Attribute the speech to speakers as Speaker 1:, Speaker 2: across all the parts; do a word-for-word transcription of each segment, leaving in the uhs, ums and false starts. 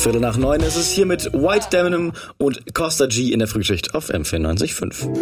Speaker 1: Viertel nach neun ist es hier mit White Denim und Costa G in der Frühschicht auf M vierundneunzig Komma fünf.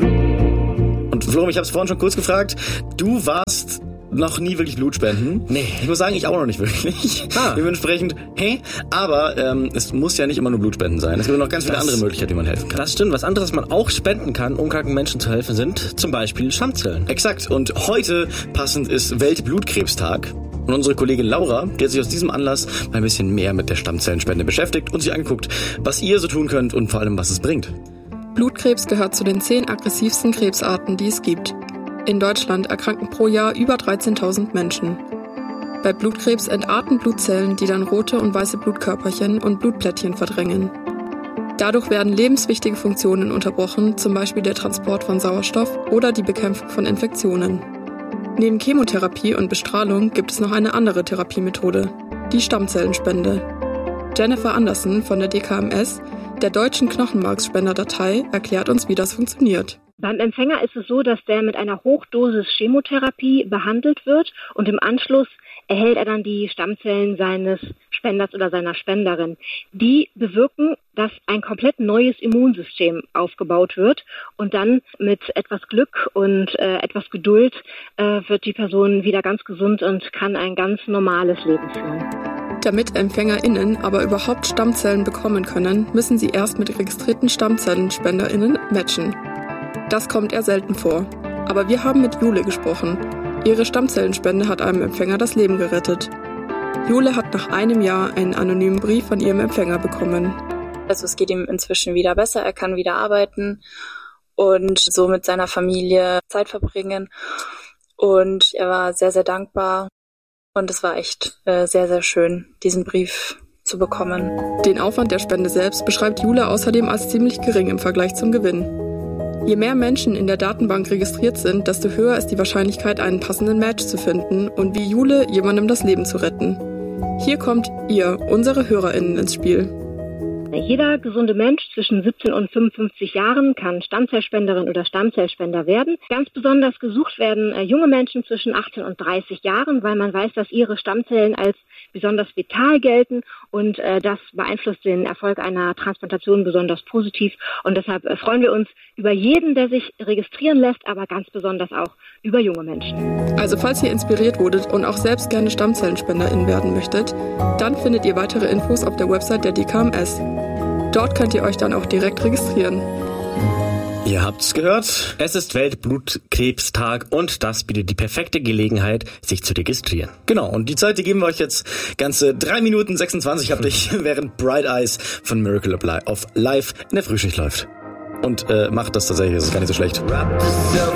Speaker 1: Und Florian, ich habe es vorhin schon kurz gefragt, du warst noch nie wirklich Blut spenden.
Speaker 2: Nee.
Speaker 1: Ich muss sagen, ich auch noch nicht wirklich.
Speaker 2: Ah.
Speaker 1: Dementsprechend, hey, aber ähm, es muss ja nicht immer nur Blutspenden sein. Es gibt noch ganz viele
Speaker 2: das,
Speaker 1: andere Möglichkeiten, wie man helfen kann.
Speaker 2: Das stimmt. Was anderes, was man auch spenden kann, um kranken Menschen zu helfen, sind zum Beispiel Stammzellen.
Speaker 1: Exakt. Und heute passend ist Weltblutkrebstag. Und unsere Kollegin Laura, die hat sich aus diesem Anlass mal ein bisschen mehr mit der Stammzellenspende beschäftigt und sich angeguckt, was ihr so tun könnt und vor allem, was es bringt.
Speaker 3: Blutkrebs gehört zu den zehn aggressivsten Krebsarten, die es gibt. In Deutschland erkranken pro Jahr über dreizehntausend Menschen. Bei Blutkrebs entarten Blutzellen, die dann rote und weiße Blutkörperchen und Blutplättchen verdrängen. Dadurch werden lebenswichtige Funktionen unterbrochen, zum Beispiel der Transport von Sauerstoff oder die Bekämpfung von Infektionen. Neben Chemotherapie und Bestrahlung gibt es noch eine andere Therapiemethode, die Stammzellenspende. Jennifer Anderson von der D K M S, der Deutschen Knochenmarksspenderdatei, erklärt uns, wie das funktioniert.
Speaker 4: Beim Empfänger ist es so, dass der mit einer Hochdosis Chemotherapie behandelt wird und im Anschluss erhält er dann die Stammzellen seines Spenders oder seiner Spenderin. Die bewirken, dass ein komplett neues Immunsystem aufgebaut wird und dann mit etwas Glück und äh, etwas Geduld äh, wird die Person wieder ganz gesund und kann ein ganz normales Leben führen.
Speaker 3: Damit EmpfängerInnen aber überhaupt Stammzellen bekommen können, müssen sie erst mit registrierten StammzellenspenderInnen matchen. Das kommt eher selten vor. Aber wir haben mit Jule gesprochen. Ihre Stammzellenspende hat einem Empfänger das Leben gerettet. Jule hat nach einem Jahr einen anonymen Brief von ihrem Empfänger bekommen.
Speaker 5: Also es geht ihm inzwischen wieder besser, er kann wieder arbeiten und so mit seiner Familie Zeit verbringen. Und er war sehr, sehr dankbar. Und es war echt äh, sehr, sehr schön, diesen Brief zu bekommen.
Speaker 3: Den Aufwand der Spende selbst beschreibt Jule außerdem als ziemlich gering im Vergleich zum Gewinn. Je mehr Menschen in der Datenbank registriert sind, desto höher ist die Wahrscheinlichkeit, einen passenden Match zu finden und wie Jule jemandem das Leben zu retten. Hier kommt ihr, unsere HörerInnen, ins Spiel.
Speaker 4: Jeder gesunde Mensch zwischen siebzehn und fünfundfünfzig Jahren kann Stammzellspenderin oder Stammzellspender werden. Ganz besonders gesucht werden äh, junge Menschen zwischen achtzehn und dreißig Jahren, weil man weiß, dass ihre Stammzellen als besonders vital gelten und äh, das beeinflusst den Erfolg einer Transplantation besonders positiv. Und deshalb äh, freuen wir uns über jeden, der sich registrieren lässt, aber ganz besonders auch über junge Menschen.
Speaker 3: Also falls ihr inspiriert wurdet und auch selbst gerne StammzellenspenderInnen werden möchtet, dann findet ihr weitere Infos auf der Website der D K M S. Dort könnt ihr euch dann auch direkt registrieren.
Speaker 1: Ihr habt's gehört.
Speaker 2: Es ist Weltblutkrebstag und das bietet die perfekte Gelegenheit, sich zu registrieren.
Speaker 1: Genau, und die Zeit, die geben wir euch jetzt ganze drei Minuten sechsundzwanzig habt ihr, während Bright Eyes von Miracle of Life in der Frühschicht läuft. Und äh, macht das tatsächlich, das ist gar nicht so schlecht.